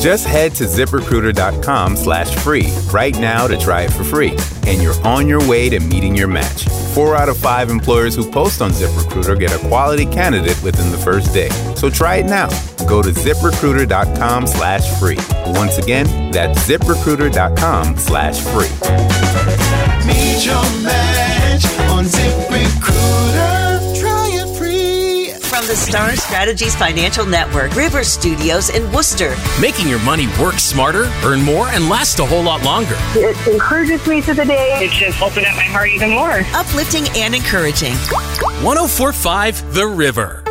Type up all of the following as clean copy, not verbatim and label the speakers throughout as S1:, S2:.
S1: Just head to ZipRecruiter.com/free right now to try it for free. And you're on your way to meeting your match. 4 out of 5 employers who post on ZipRecruiter get a quality candidate within the first day. So try it now. Go to ZipRecruiter.com/free. Once again, that's ZipRecruiter.com/free.
S2: Meet your match on ZipRecruiter. Try it free.
S3: From the Star Strategies Financial Network, River Studios in Worcester.
S4: Making your money work smarter, earn more, and last a whole lot longer.
S5: It encourages me to the day.
S6: It's just opened up my heart even more.
S3: Uplifting and encouraging.
S4: 104.5 The River.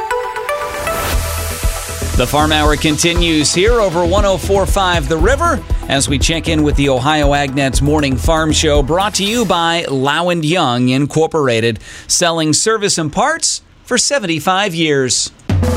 S7: The Farm Hour continues here over 104.5 The River as we check in with the Ohio AgNet's Morning Farm Show, brought to you by Low & Young Incorporated, selling service and parts for 75 years.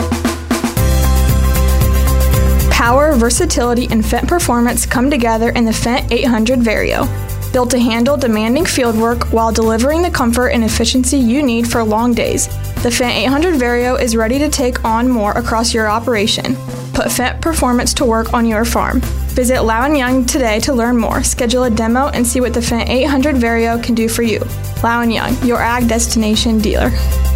S8: Power, versatility, and Fendt performance come together in the Fendt 800 Vario. Built to handle demanding fieldwork while delivering the comfort and efficiency you need for long days, the Fendt 800 Vario is ready to take on more across your operation. Put Fendt performance to work on your farm. Visit Low & Young today to learn more, schedule a demo, and see what the Fendt 800 Vario can do for you. Low & Young, your ag destination dealer.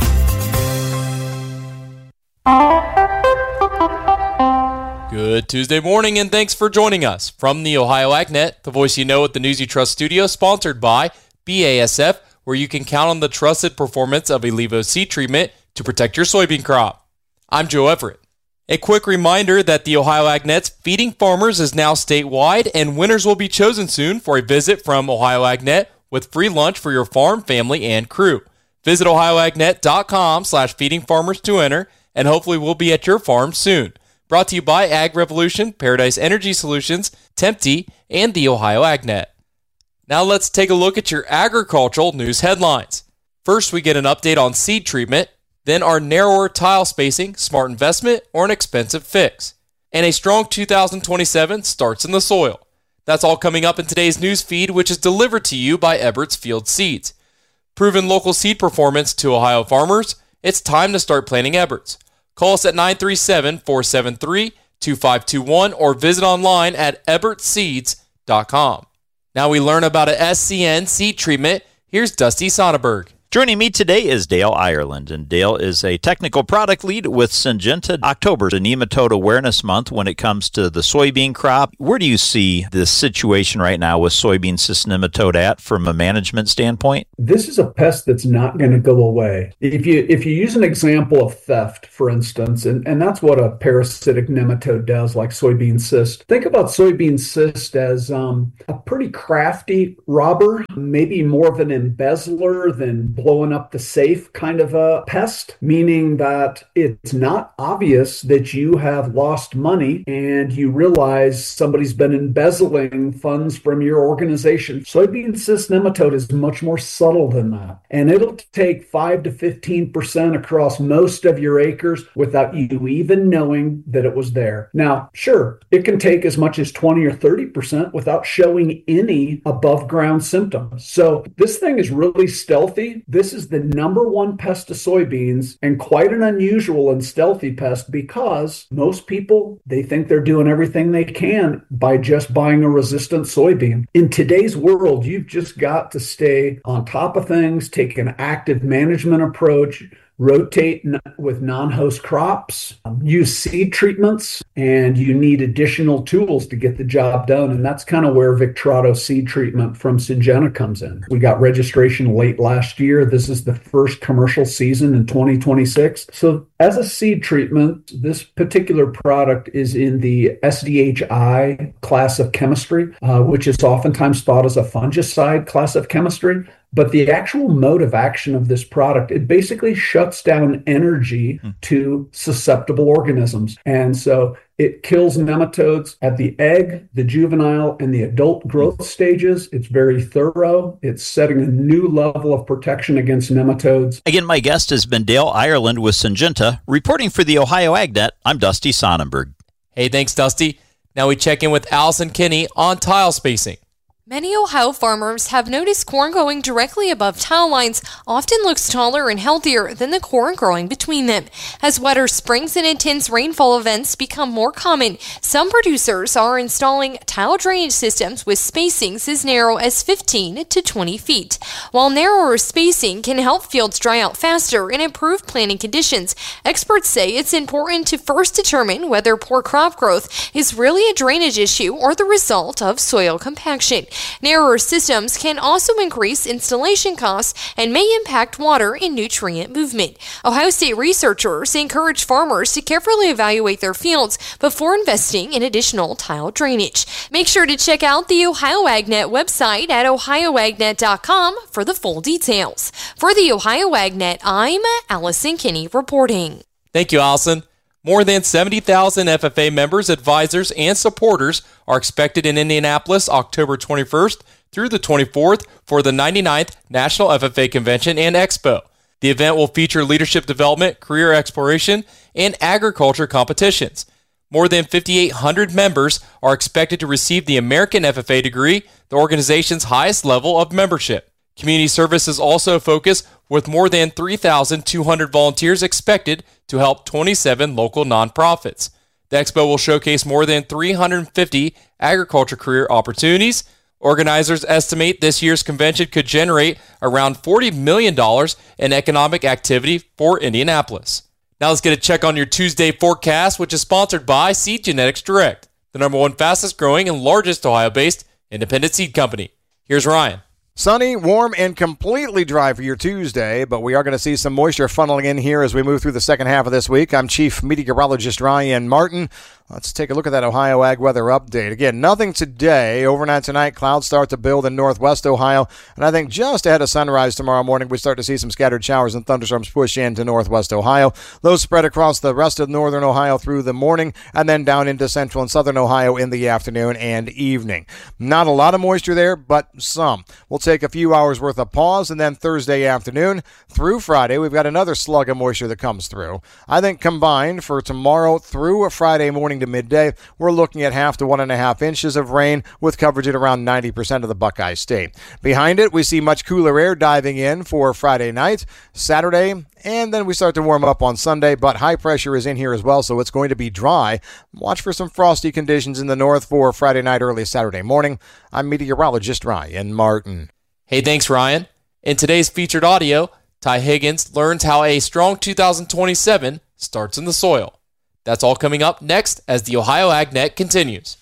S9: Good Tuesday morning, and thanks for joining us. From the Ohio AgNet, the voice you know at the News You Trust studio, sponsored by BASF, where you can count on the trusted performance of Elevo seed treatment to protect your soybean crop. I'm Joe Everett. A quick reminder that the Ohio AgNet's Feeding Farmers is now statewide, and winners will be chosen soon for a visit from Ohio AgNet with free lunch for your farm, family, and crew. Visit ohioagnet.com/feedingfarmers to enter, and hopefully we'll be at your farm soon. Brought to you by Ag Revolution, Paradise Energy Solutions, Tempti, and the Ohio AgNet. Now let's take a look at your agricultural news headlines. First, we get an update on seed treatment, then our narrower tile spacing, smart investment, or an expensive fix. And a strong 2027 starts in the soil. That's all coming up in today's news feed, which is delivered to you by Ebert's Field Seeds. Proven local seed performance to Ohio farmers, it's time to start planting Ebert's. Call us at 937-473-2521 or visit online at ebertseeds.com. Now we learn about a SCN seed treatment. Here's Dusty Sonnenberg.
S10: Joining me today is Dale Ireland, and Dale is a technical product lead with Syngenta. October is a nematode awareness month when it comes to the soybean crop. Where do you see this situation right now with soybean cyst nematode at from a management standpoint?
S11: This is a pest that's not going to go away. If you use an example of theft, for instance, and that's what a parasitic nematode does, like soybean cyst. Think about soybean cyst as a pretty crafty robber, maybe more of an embezzler than blowing up the safe kind of a pest, meaning that it's not obvious that you have lost money and you realize somebody's been embezzling funds from your organization. Soybean cyst nematode is much more subtle than that, and it'll take 5 to 15% across most of your acres without you even knowing that it was there. Now, sure, it can take as much as 20 or 30% without showing any above ground symptoms. So this thing is really stealthy. This is the number one pest to soybeans, and quite an unusual and stealthy pest, because most people, they think they're doing everything they can by just buying a resistant soybean. In today's world, you've just got to stay on top of things, take an active management approach, rotate with non-host crops, use seed treatments, and you need additional tools to get the job done. And that's kind of where Victrato seed treatment from Syngenta comes in. We got registration late last year. This is the first commercial season in 2026. So as a seed treatment, this particular product is in the SDHI class of chemistry, which is oftentimes thought as a fungicide class of chemistry. But the actual mode of action of this product, it basically shuts down energy to susceptible organisms. And so it kills nematodes at the egg, the juvenile, and the adult growth stages. It's very thorough. It's setting a new level of protection against nematodes.
S10: Again, my guest has been Dale Ireland with Syngenta. Reporting for the Ohio AgNet, I'm Dusty Sonnenberg.
S9: Hey, thanks, Dusty. Now we check in with Allison Kinney on tile spacing.
S12: Many Ohio farmers have noticed corn going directly above tile lines often looks taller and healthier than the corn growing between them. As wetter springs and intense rainfall events become more common, some producers are installing tile drainage systems with spacings as narrow as 15 to 20 feet. While narrower spacing can help fields dry out faster and improve planting conditions, experts say it's important to first determine whether poor crop growth is really a drainage issue or the result of soil compaction. Narrower systems can also increase installation costs and may impact water and nutrient movement. Ohio State researchers encourage farmers to carefully evaluate their fields before investing in additional tile drainage. Make sure to check out the Ohio AgNet website at ohioagnet.com for the full details. For the Ohio AgNet, I'm Allison Kinney reporting.
S9: Thank you, Allison. More than 70,000 FFA members, advisors, and supporters are expected in Indianapolis October 21st through the 24th for the 99th National FFA Convention and Expo. The event will feature leadership development, career exploration, and agriculture competitions. More than 5,800 members are expected to receive the American FFA degree, the organization's highest level of membership. Community service is also a focus, with more than 3,200 volunteers expected to help 27 local nonprofits. The expo will showcase more than 350 agriculture career opportunities. Organizers estimate this year's convention could generate around $40 million in economic activity for Indianapolis. Now let's get a check on your Tuesday forecast, which is sponsored by Seed Genetics Direct, the #1 fastest growing and largest Ohio-based independent seed company. Here's Ryan.
S13: Sunny, warm, and completely dry for your Tuesday, but we are going to see some moisture funneling in here as we move through the second half of this week. I'm Chief Meteorologist Ryan Martin. Let's take a look at that Ohio Ag weather update. Again, nothing today. Overnight tonight, clouds start to build in northwest Ohio, and I think just ahead of sunrise tomorrow morning, we start to see some scattered showers and thunderstorms push into northwest Ohio. Those spread across the rest of northern Ohio through the morning, and then down into central and southern Ohio in the afternoon and evening. Not a lot of moisture there, but some. We'll take a few hours worth of pause, and then Thursday afternoon through Friday, we've got another slug of moisture that comes through. I think combined for tomorrow through Friday morning to midday, we're looking at 0.5 to 1.5 inches of rain with coverage at around 90% of the Buckeye State. Behind it, we see much cooler air diving in for Friday night, Saturday, and then we start to warm up on Sunday, but high pressure is in here as well, so it's going to be dry. Watch for some frosty conditions in the north for Friday night, early Saturday morning. I'm meteorologist Ryan Martin.
S9: Hey, thanks, Ryan. In today's featured audio, Ty Higgins learns how a strong 2027 starts in the soil. That's all coming up next as the Ohio AgNet continues.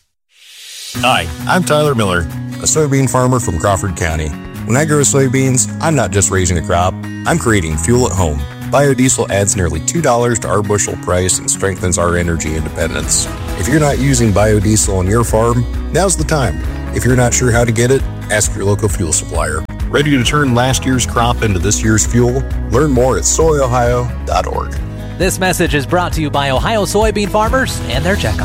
S14: Hi, I'm Tyler Miller, a soybean farmer from Crawford County. When I grow soybeans, I'm not just raising a crop, I'm creating fuel at home. Biodiesel adds nearly $2 to our bushel price and strengthens our energy independence. If you're not using biodiesel on your farm, now's the time. If you're not sure how to get it, ask your local fuel supplier. Ready to turn last year's crop into this year's fuel? Learn more at soyohio.org.
S15: This message is brought to you by Ohio soybean farmers and their checkoff.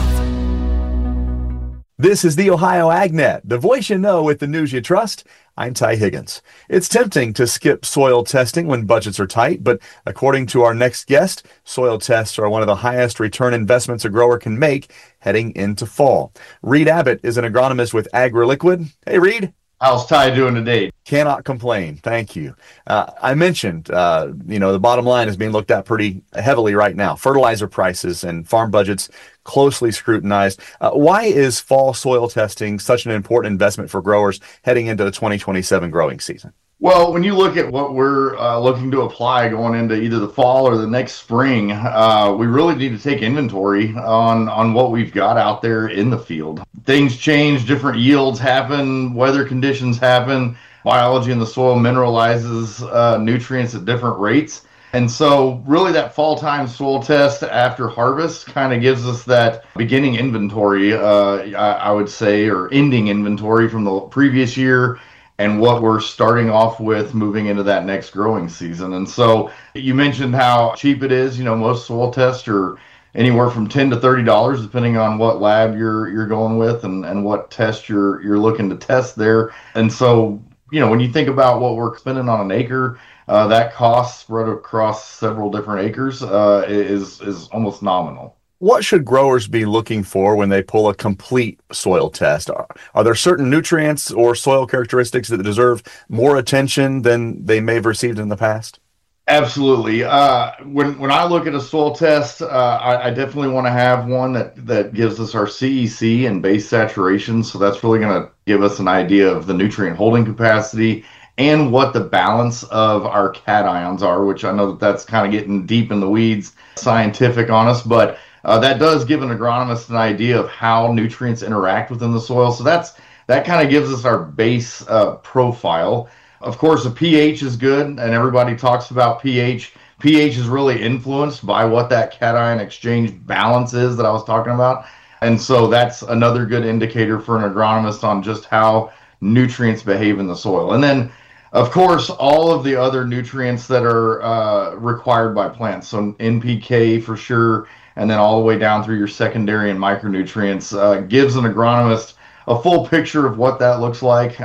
S16: This is the Ohio AgNet, the voice you know with the news you trust. I'm Ty Higgins. It's tempting to skip soil testing when budgets are tight, but according to our next guest, soil tests are one of the highest return investments a grower can make heading into fall. Reed Abbott is an agronomist with AgriLiquid. Hey, Reed.
S17: How's Ty doing today?
S16: Cannot complain. Thank you. I mentioned, the bottom line is being looked at pretty heavily right now. Fertilizer prices and farm budgets closely scrutinized. Why is fall soil testing such an important investment for growers heading into the 2027 growing season?
S17: Well, when you look at what we're looking to apply going into either the fall or the next spring, we really need to take inventory on what we've got out there in the field. Things change, different yields happen, weather conditions happen, biology in the soil mineralizes nutrients at different rates. And so really that fall time soil test after harvest kind of gives us that beginning inventory, I would say, or ending inventory from the previous year and what we're starting off with moving into that next growing season. And so you mentioned how cheap it is. Most soil tests are anywhere from $10 to $30, depending on what lab you're going with and what test you're looking to test there. And so, when you think about what we're spending on an acre, that cost spread across several different acres is almost nominal.
S16: What should growers be looking for when they pull a complete soil test? Are there certain nutrients or soil characteristics that deserve more attention than they may have received in the past?
S17: Absolutely. When I look at a soil test, I definitely want to have one that gives us our CEC and base saturation. So that's really going to give us an idea of the nutrient holding capacity and what the balance of our cations are, which I know that's kind of getting deep in the weeds, scientific on us, but that does give an agronomist an idea of how nutrients interact within the soil. So that kind of gives us our base profile. Of course, a pH is good, and everybody talks about pH. pH is really influenced by what that cation exchange balance is that I was talking about. And so that's another good indicator for an agronomist on just how nutrients behave in the soil. And then, of course, all of the other nutrients that are required by plants. So NPK for sure, and then all the way down through your secondary and micronutrients gives an agronomist a full picture of what that looks like.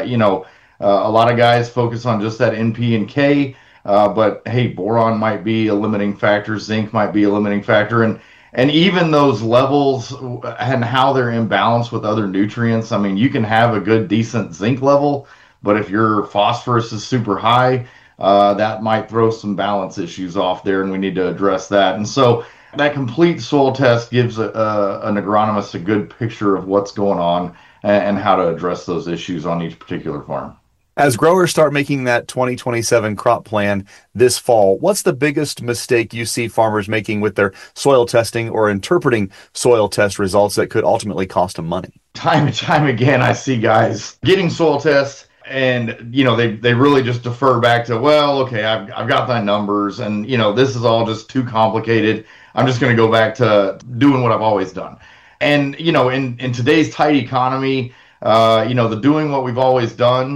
S17: A lot of guys focus on just that NP and K, but hey, boron might be a limiting factor, zinc might be a limiting factor, and even those levels and how they're in balance with other nutrients. I mean, you can have a good, decent zinc level, but if your phosphorus is super high, that might throw some balance issues off there, and we need to address that. And so that complete soil test gives an agronomist a good picture of what's going on and how to address those issues on each particular farm.
S16: As growers start making that 2027 crop plan this fall, what's the biggest mistake you see farmers making with their soil testing or interpreting soil test results that could ultimately cost them money?
S17: Time and time again, I see guys getting soil tests and, they really just defer back to, well, okay, I've got my numbers and, this is all just too complicated. I'm just going to go back to doing what I've always done. And, in today's tight economy, the doing what we've always done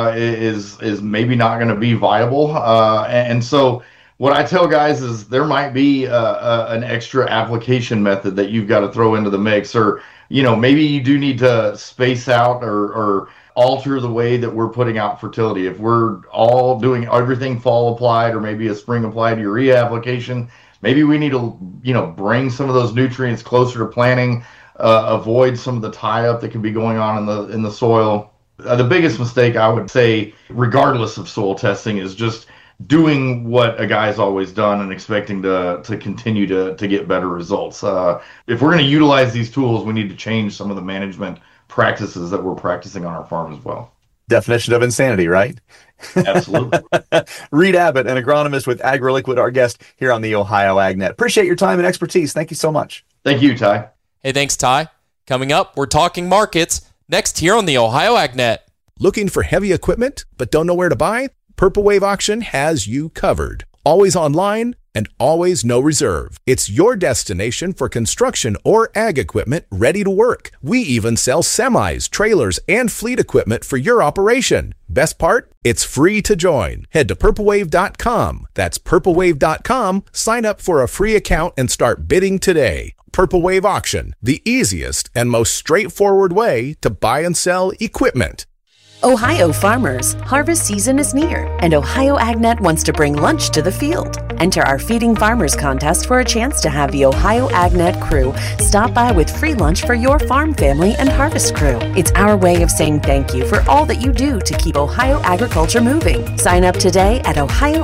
S17: is maybe not going to be viable. And so what I tell guys is there might be an extra application method that you've got to throw into the mix, or, maybe you do need to space out or alter the way that we're putting out fertility. If we're all doing everything fall applied or maybe a spring applied urea application, maybe we need to, bring some of those nutrients closer to planting, avoid some of the tie-up that can be going on in the soil. The biggest mistake I would say, regardless of soil testing, is just doing what a guy's always done and expecting to continue to get better results. If we're going to utilize these tools, we need to change some of the management practices that we're practicing on our farm as well.
S16: Definition of insanity, right?
S17: Absolutely.
S16: Reed Abbott, an agronomist with AgriLiquid, our guest here on the Ohio AgNet. Appreciate your time and expertise. Thank you so much.
S17: Thank you, Ty.
S9: Hey, thanks, Ty. Coming up, we're talking markets next here on the Ohio AgNet.
S18: Looking for heavy equipment but don't know where to buy? Purple Wave Auction has you covered. Always online and always no reserve. It's your destination for construction or ag equipment ready to work. We even sell semis, trailers, and fleet equipment for your operation. Best part? It's free to join. Head to purplewave.com. That's purplewave.com. Sign up for a free account and start bidding today. Purple Wave Auction, the easiest and most straightforward way to buy and sell equipment.
S19: Ohio farmers, harvest season is near, and Ohio AgNet wants to bring lunch to the field. Enter our Feeding Farmers contest for a chance to have the Ohio AgNet crew stop by with free lunch for your farm family and harvest crew. It's our way of saying thank you for all that you do to keep Ohio agriculture moving. Sign up today at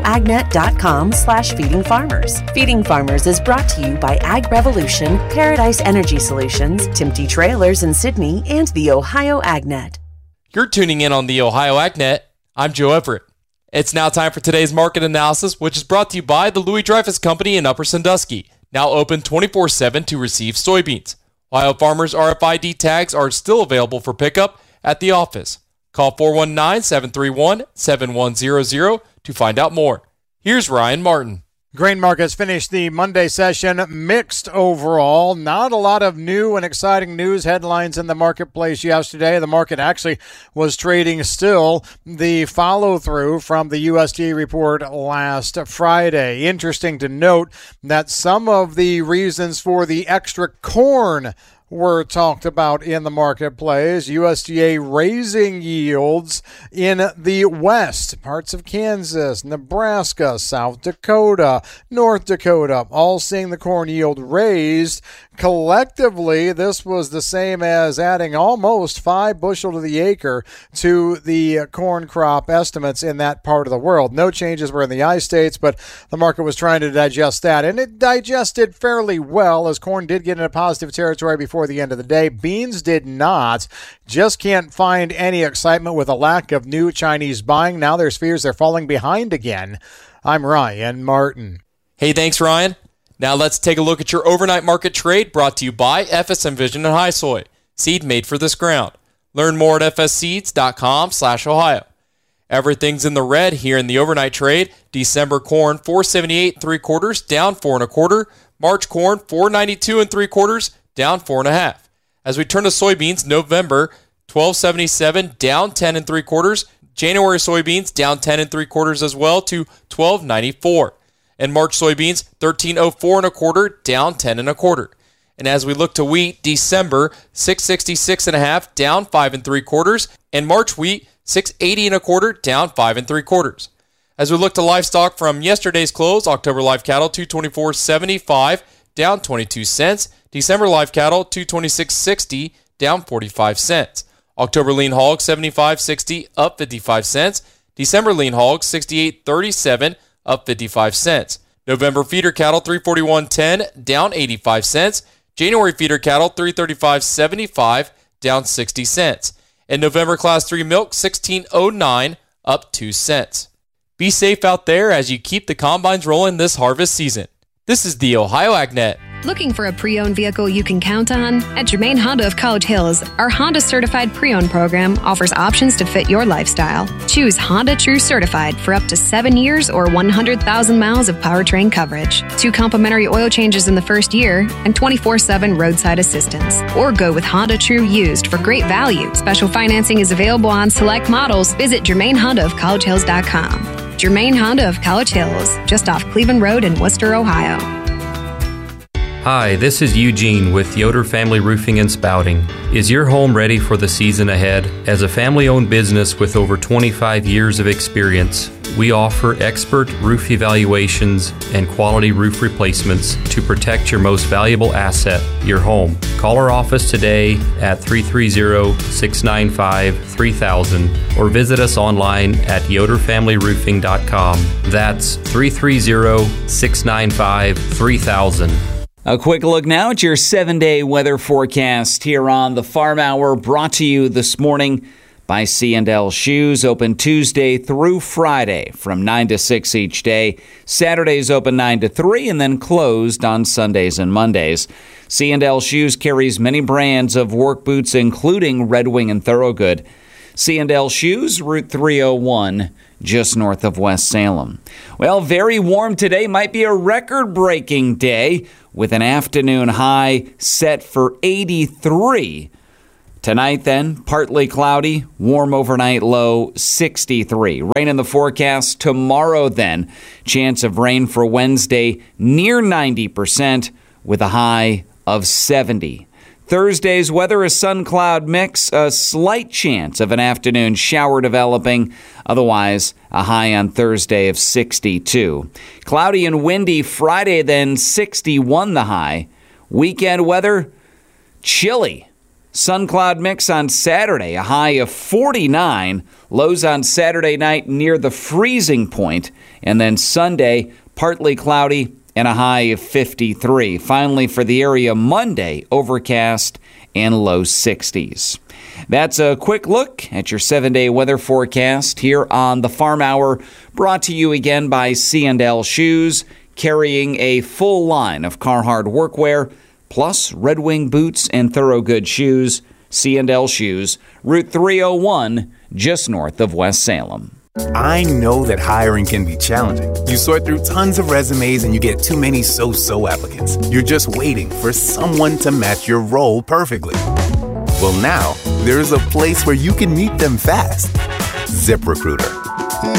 S19: ohioagnet.com/feedingfarmers. Feeding Farmers is brought to you by Ag Revolution, Paradise Energy Solutions, Timty Trailers in Sydney, and the Ohio AgNet.
S9: You're tuning in on the Ohio AgNet. I'm Joe Everett. It's now time for today's market analysis, which is brought to you by the Louis Dreyfus Company in Upper Sandusky, now open 24/7 to receive soybeans. Ohio farmers' RFID tags are still available for pickup at the office. Call 419-731-7100 to find out more. Here's Ryan Martin.
S13: Grain markets finished the Monday session mixed overall. Not a lot of new and exciting news headlines in the marketplace yesterday. The market actually was trading still the follow-through from the USDA report last Friday. Interesting to note that some of the reasons for the extra corn were talked about in the marketplace. USDA raising yields in the West, parts of Kansas, Nebraska, South Dakota, North Dakota, all seeing the corn yield raised. Collectively, this was the same as adding almost 5 bushel to the acre to the corn crop estimates in that part of the world. No changes were in the I-states, but the market was trying to digest that, and it digested fairly well as corn did get into positive territory before the end of the day. Beans did not. Just can't find any excitement with a lack of new Chinese buying. Now there's fears they're falling behind again. I'm Ryan Martin.
S9: Hey, thanks, Ryan. Now let's take a look at your overnight market trade brought to you by FSM Vision and High Soy, seed made for this ground. Learn more at fsseeds.com/Ohio. Everything's in the red here in the overnight trade. December corn, 478 3/4, down 4 1/4. March corn, 492 3/4, down 4 1/2. As we turn to soybeans, November, 1277, down 10 3/4. January soybeans, down 10 3/4 as well to 1294. And March soybeans, 1304 1/4, down 10 1/4. And as we look to wheat, December, 666 1/2, down 5 3/4. And March wheat, 680 1/4, down 5 3/4. As we look to livestock from yesterday's close, October live cattle, 224.75, down 22 cents. December live cattle, 226.60, down 45 cents. October lean hog, 75.60, up 55 cents. December lean hog, 68.37, up 55 cents. November feeder cattle, 341.10, down 85 cents. January feeder cattle, 335.75, down 60 cents. And November Class 3 milk, 16.09, up 2 cents. Be safe out there as you keep the combines rolling this harvest season. This is the Ohio AgNet.
S20: Looking for a pre-owned vehicle you can count on? At Germain Honda of College Hills, our Honda Certified Pre-Owned program offers options to fit your lifestyle. Choose Honda True Certified for up to 7 years or 100,000 miles of powertrain coverage, 2 complimentary oil changes in the first year, and 24/7 roadside assistance. Or go with Honda True Used for great value. Special financing is available on select models. Visit GermainHondaofCollegeHills.com. Germain Honda of College Hills, just off Cleveland Road in Worcester, Ohio.
S21: Hi, this is Eugene with Yoder Family Roofing and Spouting. Is your home ready for the season ahead? As a family-owned business with over 25 years of experience, we offer expert roof evaluations and quality roof replacements to protect your most valuable asset, your home. Call our office today at 330-695-3000 or visit us online at yoderfamilyroofing.com. That's 330-695-3000.
S7: A quick look now at your 7-day weather forecast here on the Farm Hour, brought to you this morning by C&L Shoes, open Tuesday through Friday from 9 to 6 each day. Saturdays open 9 to 3 and then closed on Sundays and Mondays. C&L Shoes carries many brands of work boots, including Red Wing and Thorogood. C&L Shoes, Route 301, just north of West Salem. Well, very warm today. Might be a record-breaking day with an afternoon high set for 83. Tonight, then, partly cloudy, warm overnight low 63. Rain in the forecast tomorrow, then. Chance of rain for Wednesday near 90% with a high of 70. Thursday's weather, a sun-cloud mix, a slight chance of an afternoon shower developing. Otherwise, a high on Thursday of 62. Cloudy and windy Friday, then 61 the high. Weekend weather, chilly. Sun-cloud mix on Saturday, a high of 49. Lows on Saturday night near the freezing point. And then Sunday, partly cloudy and a high of 53. Finally, for the area, Monday, overcast and low 60s. That's a quick look at your 7-day weather forecast here on the Farm Hour, brought to you again by C&L Shoes, carrying a full line of Carhartt workwear, plus Red Wing boots and Thorogood shoes. C&L Shoes, Route 301, just north of West Salem.
S1: I know that hiring can be challenging. You sort through tons of resumes and you get too many so-so applicants. You're just waiting for someone to match your role perfectly. Well, now, there's a place where you can meet them fast. ZipRecruiter.